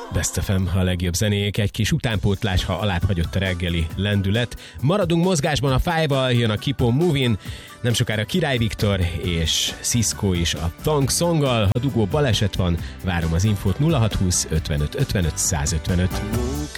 Best FM, a legjobb zenék, egy kis utánpótlás, ha alább hagyott a reggeli lendület. Maradunk mozgásban a Five-val, jön a Keep on Moving, nem sokára Király Viktor és Cisco is a Thong Songgal. Ha dugó baleset van, várom az infót 0620 55 55 155.